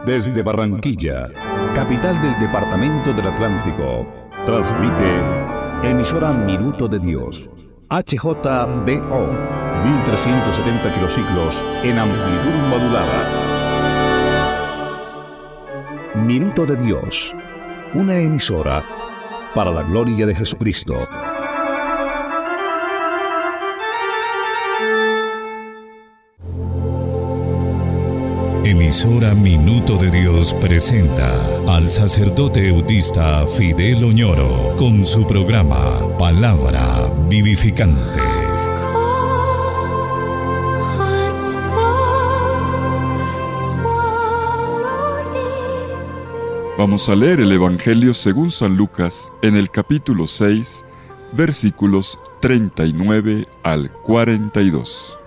Desde Barranquilla, capital del Departamento del Atlántico, transmite emisora Minuto de Dios, HJBO, 1370 kilociclos en amplitud modulada. Minuto de Dios, una emisora para la gloria de Jesucristo. Emisora Minuto de Dios presenta al sacerdote eutista Fidel Oñoro con su programa Palabra Vivificante. Vamos a leer el Evangelio según San Lucas en el capítulo 6, versículos 39 al 42.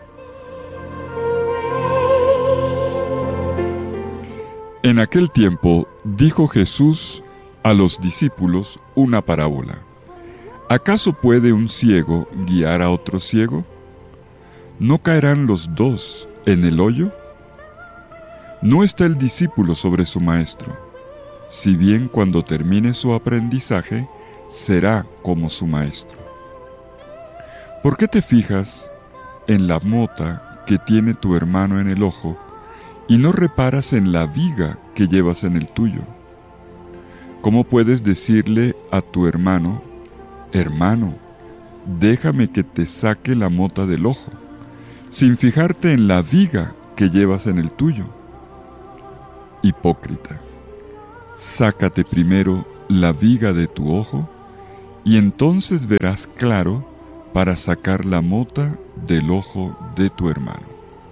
En aquel tiempo dijo Jesús a los discípulos una parábola. ¿Acaso puede un ciego guiar a otro ciego? ¿No caerán los dos en el hoyo? No está el discípulo sobre su maestro, si bien cuando termine su aprendizaje será como su maestro. ¿Por qué te fijas en la mota que tiene tu hermano en el ojo y no reparas en la viga que llevas en el tuyo? ¿Cómo puedes decirle a tu hermano, hermano, déjame que te saque la mota del ojo, sin fijarte en la viga que llevas en el tuyo? Hipócrita, sácate primero la viga de tu ojo, y entonces verás claro para sacar la mota del ojo de tu hermano.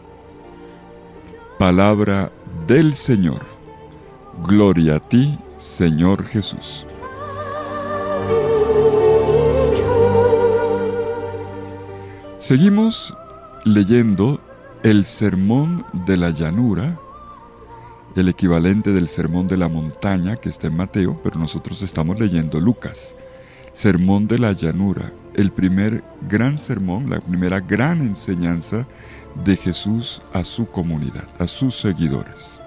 Palabra del Señor. Gloria a ti, Señor Jesús. Seguimos leyendo el Sermón de la Llanura, el equivalente del Sermón de la Montaña que está en Mateo, pero nosotros estamos leyendo Lucas. Sermón de la Llanura, el primer gran sermón, la primera gran enseñanza de Jesús a su comunidad, a sus seguidores.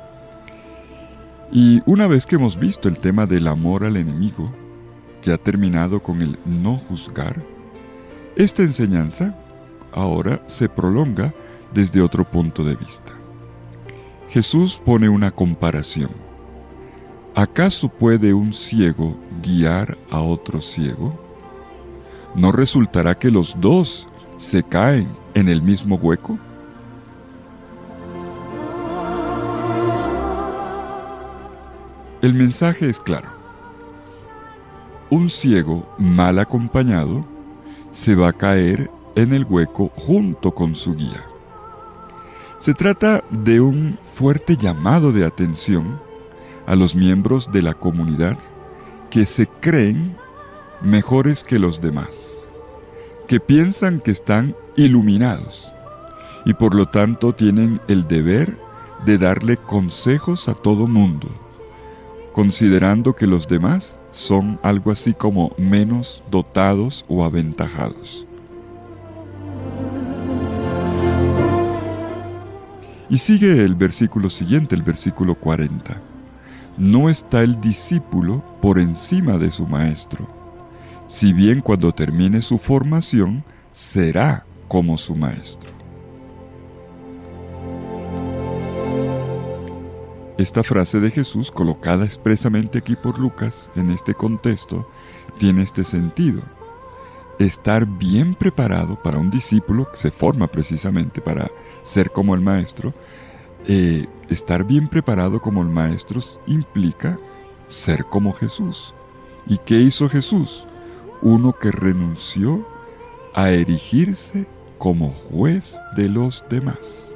Y una vez que hemos visto el tema del amor al enemigo, que ha terminado con el no juzgar, esta enseñanza ahora se prolonga desde otro punto de vista. Jesús pone una comparación. ¿Acaso puede un ciego guiar a otro ciego? ¿No resultará que los dos se caen en el mismo hueco? El mensaje es claro. Un ciego mal acompañado se va a caer en el hueco junto con su guía. Se trata de un fuerte llamado de atención a los miembros de la comunidad que se creen mejores que los demás, que piensan que están iluminados y por lo tanto tienen el deber de darle consejos a todo mundo, considerando que los demás son algo así como menos dotados o aventajados. Y sigue el versículo siguiente, el versículo 40. No está el discípulo por encima de su maestro, si bien cuando termine su formación será como su maestro. Esta frase de Jesús, colocada expresamente aquí por Lucas, en este contexto, tiene este sentido. Estar bien preparado para un discípulo que se forma precisamente para ser como el maestro. Estar bien preparado como el maestro implica ser como Jesús. ¿Y qué hizo Jesús? Uno que renunció a erigirse como juez de los demás.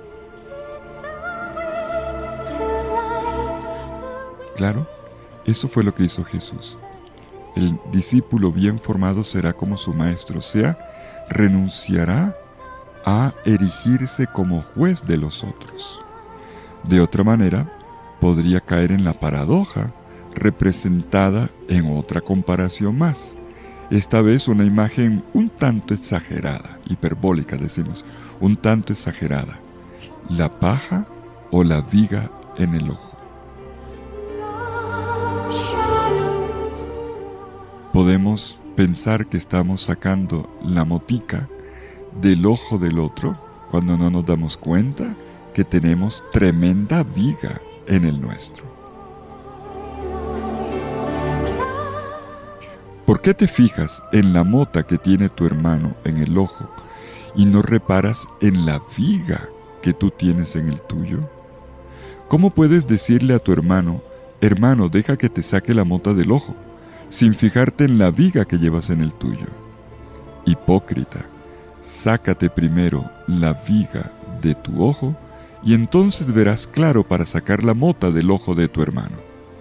Claro, eso fue lo que hizo Jesús. El discípulo bien formado será como su maestro, o sea, renunciará a erigirse como juez de los otros. De otra manera, podría caer en la paradoja representada en otra comparación más. Esta vez una imagen un tanto exagerada, hiperbólica decimos, un tanto exagerada. La paja o la viga en el ojo. podemos pensar que estamos sacando la motica del ojo del otro cuando no nos damos cuenta que tenemos tremenda viga en el nuestro. ¿Por qué te fijas en la mota que tiene tu hermano en el ojo y no reparas en la viga que tú tienes en el tuyo? ¿Cómo puedes decirle a tu hermano, hermano, deja que te saque la mota del ojo, sin fijarte en la viga que llevas en el tuyo? Hipócrita, sácate primero la viga de tu ojo y entonces verás claro para sacar la mota del ojo de tu hermano.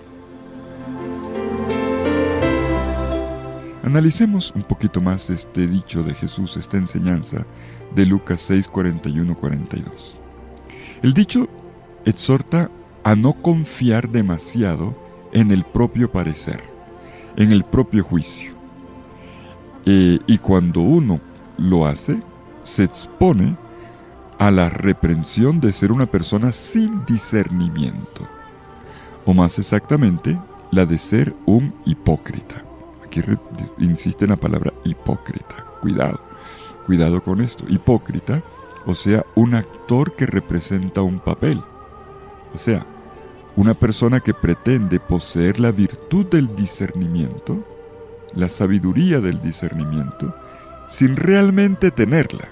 Analicemos un poquito más este dicho de Jesús, esta enseñanza de Lucas 6, 41, 42. El dicho exhorta a no confiar demasiado en el propio parecer, en el propio juicio. Y cuando uno lo hace, se expone a la reprensión de ser una persona sin discernimiento, o más exactamente, la de ser un hipócrita. Aquí insiste en la palabra hipócrita. Cuidado con esto. Hipócrita, o sea, un actor que representa un papel. O sea, una persona que pretende poseer la virtud del discernimiento, la sabiduría del discernimiento, sin realmente tenerla.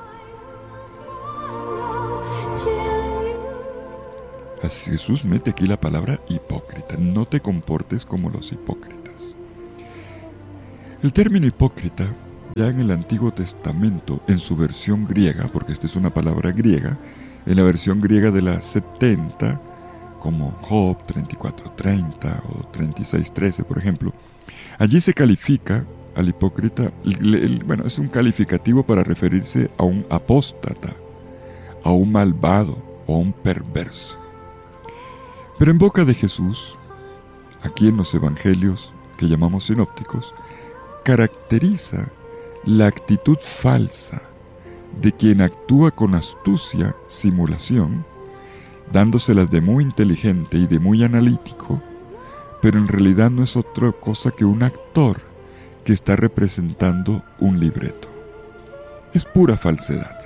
Así Jesús mete aquí la palabra hipócrita. No te comportes como los hipócritas. El término hipócrita, ya en el Antiguo Testamento, en su versión griega, porque esta es una palabra griega, en la versión griega de la 70, como Job 34:30 o 36:13, por ejemplo, allí se califica al hipócrita, es un calificativo para referirse a un apóstata, a un malvado o a un perverso. Pero en boca de Jesús, aquí en los evangelios que llamamos sinópticos, caracteriza la actitud falsa de quien actúa con astucia, simulación, dándoselas de muy inteligente y de muy analítico, pero en realidad no es otra cosa que un actor que está representando un libreto. Es pura falsedad.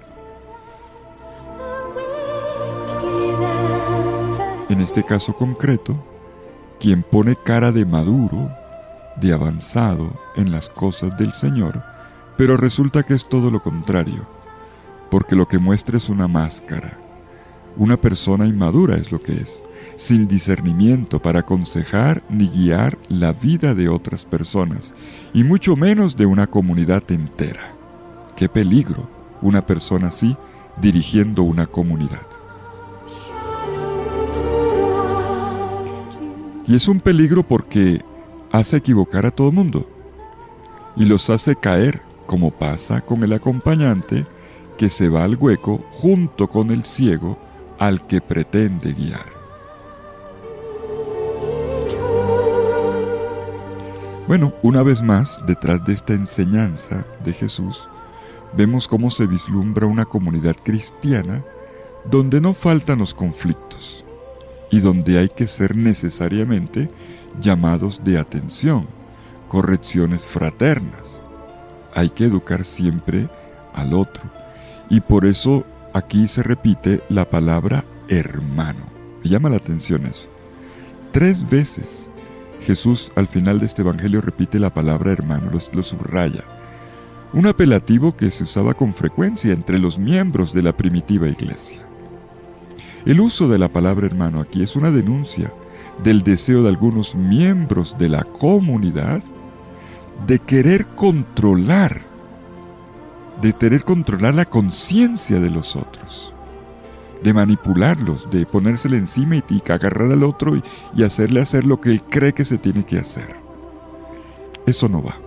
En este caso concreto, quien pone cara de maduro, de avanzado en las cosas del Señor, pero resulta que es todo lo contrario, porque lo que muestra es una máscara. Una persona inmadura es lo que es, sin discernimiento para aconsejar ni guiar la vida de otras personas, y mucho menos de una comunidad entera. ¡Qué peligro una persona así dirigiendo una comunidad! Y es un peligro porque hace equivocar a todo mundo y los hace caer, como pasa con el acompañante que se va al hueco junto con el ciego al que pretende guiar. Bueno, una vez más, detrás de esta enseñanza de Jesús, vemos cómo se vislumbra una comunidad cristiana donde no faltan los conflictos y donde hay que ser necesariamente llamados de atención, correcciones fraternas. Hay que educar siempre al otro. Y por eso aquí se repite la palabra hermano. Me llama la atención eso. 3 veces Jesús al final de este evangelio repite la palabra hermano, lo subraya. Un apelativo que se usaba con frecuencia entre los miembros de la primitiva iglesia. El uso de la palabra hermano aquí es una denuncia del deseo de algunos miembros de la comunidad de querer controlar la conciencia de los otros, de manipularlos, de ponérsele encima y agarrar al otro y hacerle hacer lo que él cree que se tiene que hacer. Eso no va.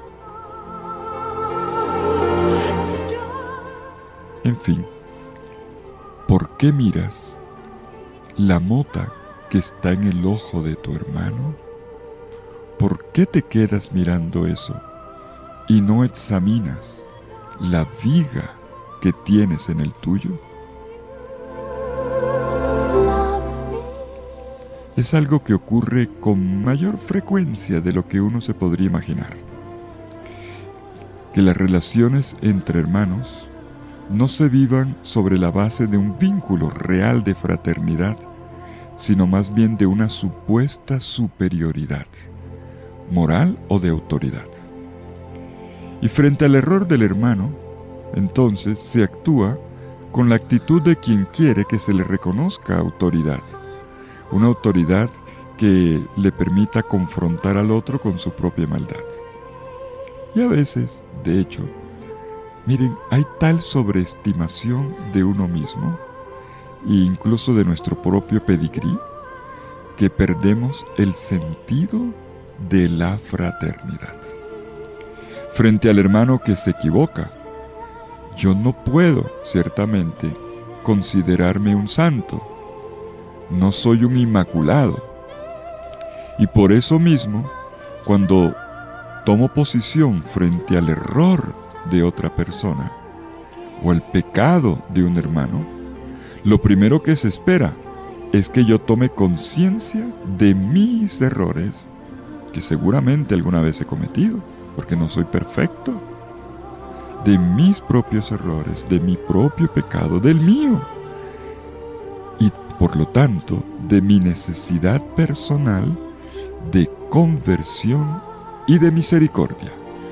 En fin, ¿por qué miras la mota que está en el ojo de tu hermano? ¿Por qué te quedas mirando eso y no examinas la viga que tienes en el tuyo? es algo que ocurre con mayor frecuencia de lo que uno se podría imaginar. Que las relaciones entre hermanos no se vivan sobre la base de un vínculo real de fraternidad, sino más bien de una supuesta superioridad, moral o de autoridad. Y frente al error del hermano, entonces se actúa con la actitud de quien quiere que se le reconozca autoridad, una autoridad que le permita confrontar al otro con su propia maldad. Y a veces, de hecho, miren, hay tal sobreestimación de uno mismo, e incluso de nuestro propio pedigrí, que perdemos el sentido de la fraternidad. Frente al hermano que se equivoca, yo no puedo, ciertamente, considerarme un santo. No soy un inmaculado. Y por eso mismo, cuando tomo posición frente al error de otra persona o al pecado de un hermano, lo primero que se espera es que yo tome conciencia de mis errores, que seguramente alguna vez he cometido, porque no soy perfecto, de mis propios errores, de mi propio pecado, del mío, y por lo tanto de mi necesidad personal de conversión y de misericordia.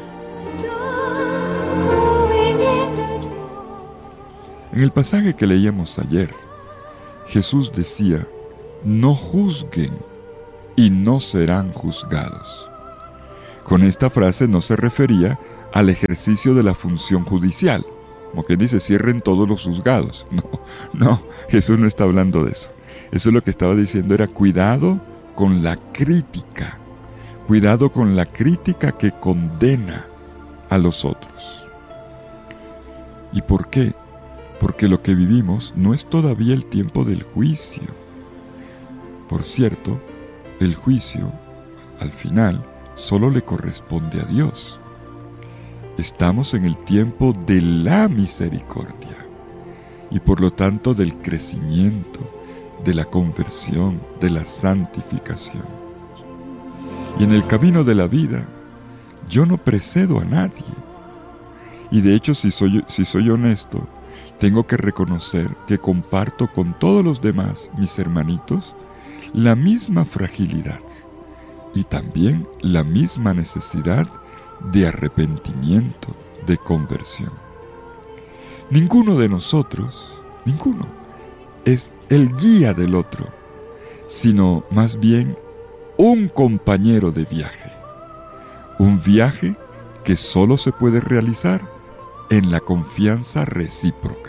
En el pasaje que leíamos ayer, Jesús decía: no juzguen y no serán juzgados. Con esta frase no se refería al ejercicio de la función judicial, como que dice, cierren todos los juzgados. No, Jesús no está hablando de eso. Eso lo que estaba diciendo era cuidado con la crítica. Cuidado con la crítica que condena a los otros. ¿Y por qué? Porque lo que vivimos no es todavía el tiempo del juicio. Por cierto, el juicio, al final, solo le corresponde a Dios. Estamos en el tiempo de la misericordia y por lo tanto del crecimiento, de la conversión, de la santificación. Y en el camino de la vida, yo no precedo a nadie. Y de hecho, si soy honesto, tengo que reconocer que comparto con todos los demás, mis hermanitos, la misma fragilidad y también la misma necesidad de arrepentimiento, de conversión. Ninguno de nosotros, es el guía del otro, sino más bien un compañero de viaje. Un viaje que solo se puede realizar en la confianza recíproca.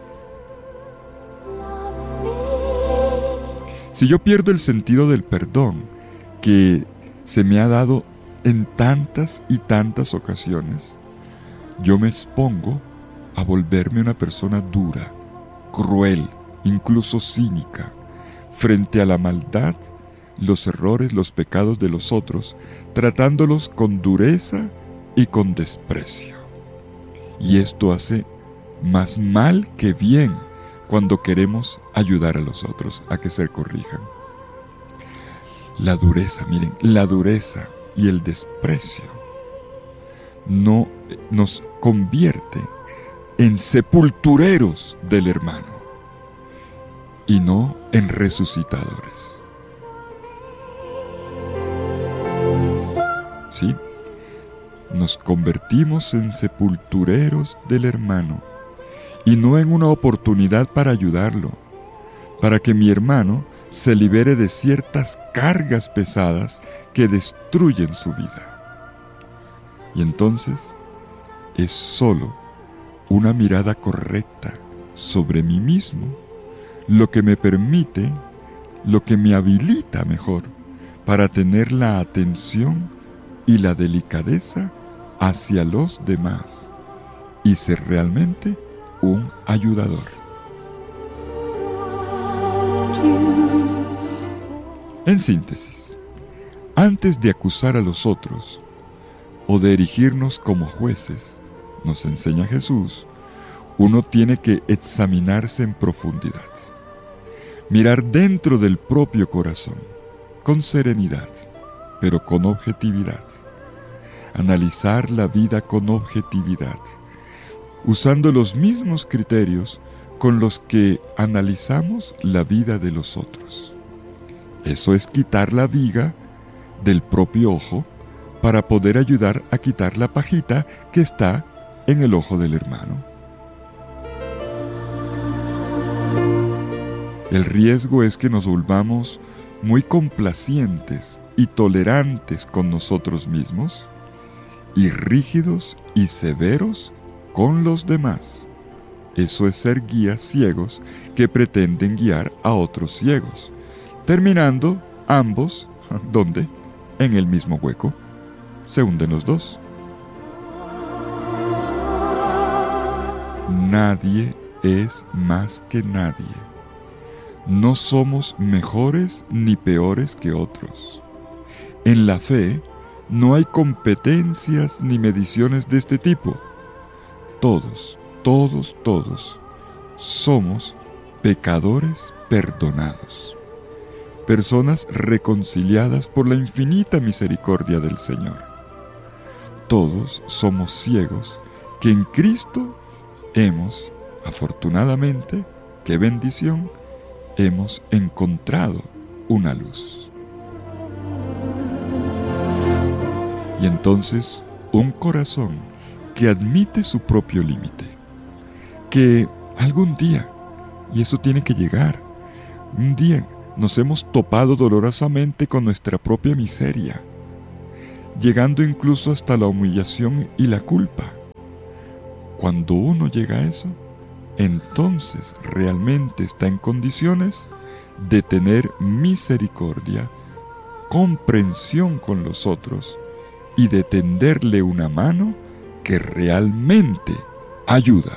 Si yo pierdo el sentido del perdón que se me ha dado en tantas y tantas ocasiones, yo me expongo a volverme una persona dura, cruel, incluso cínica, frente a la maldad, los errores, los pecados de los otros, tratándolos con dureza y con desprecio. Y esto hace más mal que bien cuando queremos ayudar a los otros a que se corrijan. La dureza, miren, la dureza y el desprecio no nos convierte en sepultureros del hermano y no en resucitadores. ¿Sí? Nos convertimos en sepultureros del hermano y no en una oportunidad para ayudarlo, para que mi hermano se libere de ciertas cargas pesadas que destruyen su vida. Y entonces es solo una mirada correcta sobre mí mismo lo que me permite, lo que me habilita mejor para tener la atención y la delicadeza hacia los demás y ser realmente un ayudador. En síntesis, antes de acusar a los otros o de erigirnos como jueces, nos enseña Jesús, uno tiene que examinarse en profundidad, mirar dentro del propio corazón con serenidad, pero con objetividad. Analizar la vida con objetividad, usando los mismos criterios con los que analizamos la vida de los otros. Eso es quitar la viga del propio ojo para poder ayudar a quitar la pajita que está en el ojo del hermano. El riesgo es que nos volvamos muy complacientes y tolerantes con nosotros mismos y rígidos y severos con los demás. Eso es ser guías ciegos que pretenden guiar a otros ciegos, terminando ambos, ¿dónde? En el mismo hueco. Se hunden los dos. Nadie es más que nadie. No somos mejores ni peores que otros. En la fe no hay competencias ni mediciones de este tipo. Todos somos pecadores perdonados, personas reconciliadas por la infinita misericordia del Señor. Todos somos ciegos que en Cristo hemos, afortunadamente, qué bendición, hemos encontrado una luz. Y entonces un corazón que admite su propio límite, que algún día, y eso tiene que llegar, un día nos hemos topado dolorosamente con nuestra propia miseria, llegando incluso hasta la humillación y la culpa. Cuando uno llega a eso, entonces realmente está en condiciones de tener misericordia, comprensión con los otros y de tenderle una mano que realmente ayuda.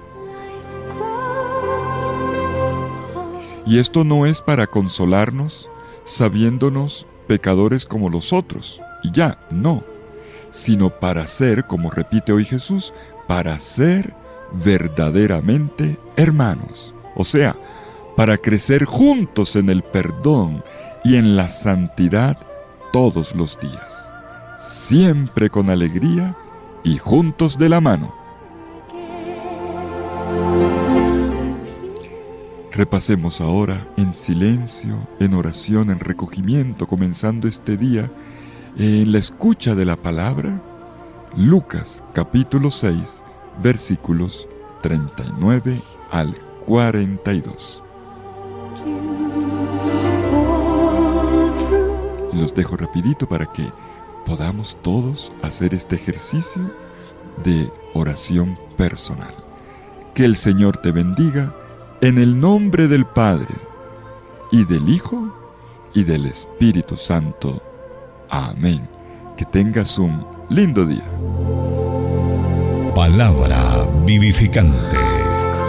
Y esto no es para consolarnos sabiéndonos pecadores como los otros, y ya, no, sino para ser, como repite hoy Jesús, para ser verdaderamente hermanos, o sea, para crecer juntos en el perdón y en la santidad todos los días, siempre con alegría y juntos de la mano. Repasemos ahora en silencio, en oración, en recogimiento, comenzando este día en la escucha de la palabra, Lucas capítulo 6, versículos 39 al 42. Los dejo rapidito para que podamos todos hacer este ejercicio de oración personal. Que el Señor te bendiga en el nombre del Padre, y del Hijo, y del Espíritu Santo. Amén. Que tengas un lindo día. Palabra vivificante.